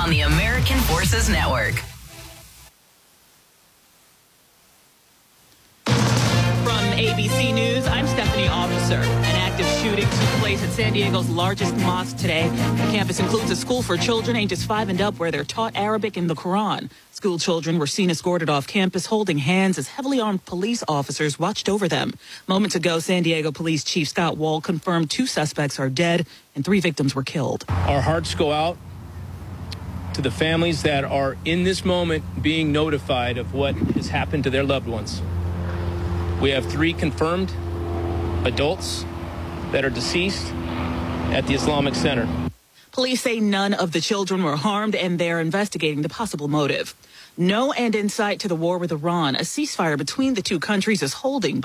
on the American Forces Network. From ABC News, I'm Stephanie Officer. An active shooting took place at San Diego's largest mosque today. The campus includes a school for children ages 5 and up where they're taught Arabic and the Quran. School children were seen escorted off campus holding hands as heavily armed police officers watched over them. Moments ago, San Diego Police Chief Scott Wall confirmed 2 suspects are dead and 3 victims were killed. Our hearts go out to the families that are in this moment being notified of what has happened to their loved ones. We have 3 confirmed adults that are deceased at the Islamic Center. Police say none of the children were harmed and they're investigating the possible motive. No end in sight to the war with Iran. A ceasefire between the 2 countries is holding.